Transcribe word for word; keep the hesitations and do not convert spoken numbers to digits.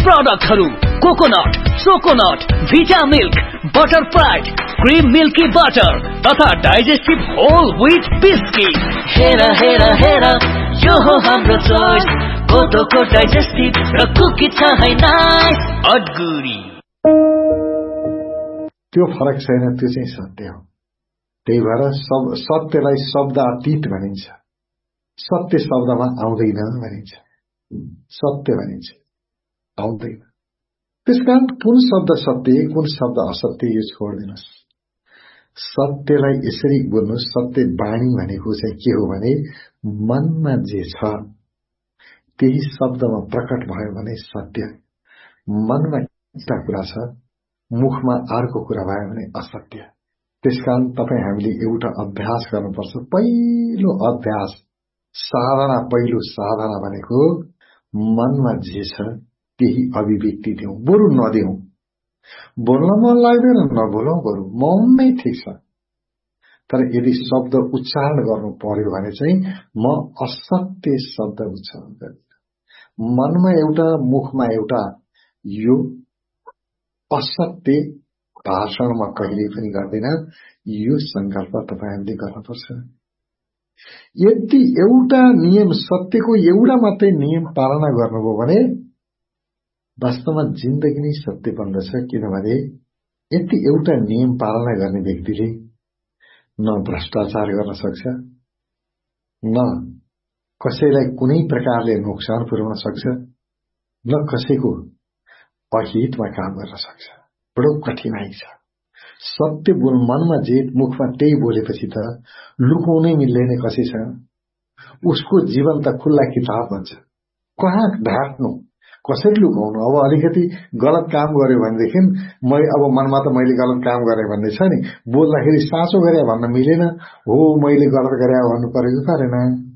प्रोडक्टहरू कोकोनट, चोकोनट, भिटा milk, butter fried, cream milky butter तथा digestive whole wheat biscuit. हेरा हेरा हेरा यो हो हाम्रो चोइस, कोदोको डाइजेस्टिभ र कुकी छ है नाइस अडगुडी। त्यो फरक छैन, त्यो चाहिँ सत्य हो। त्यही भएर सब सत्यलाई शब्द अतीत भनिन्छ, सत्य शब्दमा आउँदैन भनिन्छ, सत्य भनिन्छ आउँदैन। त्यसकारण कुन शब्द सत्य कुन शब्द असत्य यो छोडिदिनुहोस्। सत्यलाई यसरी बोल्नु। सत्य वाणी भनेको चाहिँ के हो भने मनमा जे छ त्यही शब्दमा प्रकट भयो भने सत्य। मनमा एउटा कुरा छ, मुखमा अर्को कुरा भयो भने असत्य। त्यसकारण तपाईँ हामीले एउटा अभ्यास गर्नुपर्छ। पहिलो अभ्यास साधना, पहिलो साधना भनेको मनमा जे छ त्यही अभिव्यक्ति दिउँ, बरु नदिउँ। बोल्न मन लाग्दैन नबोलौं, बरु मौनमै ठिक छ। तर यदि शब्द उच्चारण गर्नु पर्यो भने चाहिँ म असत्य शब्द उच्चारण गर्दिन। मनमा एउटा मुखमा एउटा, यो असत्य भाषणमा कहिले पनि गर्दैन। यो संकल्प तपाईहरुले गर्नुपर्छ। यदि एउटा नियम, सत्यको एउटा मात्रै नियम पालना गर्नुभयो भने वास्तवमा जिन्दगी नै सत्य बन्दछ। किनभने यदि एउटा नियम पालना गर्ने व्यक्तिले न भ्रष्टाचार गर्न सक्छ, न कसैलाई कुनै प्रकारले नोक्सान पुर्याउन सक्छ, न कसैको अहितमा काम गर्न सक्छ। बडो कठिनाई छ। सत्य बोल, मनमा जे मुखमा त्यही बोलेपछि त लुकाउनै मिल्दैन कसैसँग। उसको जीवन त खुल्ला किताब हुन्छ। कहाँ ढाट्नु, कसरी लुकाउनु। अब अलिकति गलत काम गर्यो भनेदेखि मै अब मनमा त मैले गलत काम गरेँ भन्ने छ नि, बोल्दाखेरि साँचो गरे भन्न मिलेन, हो मैले गलत गरे भन्नु परेको परेन।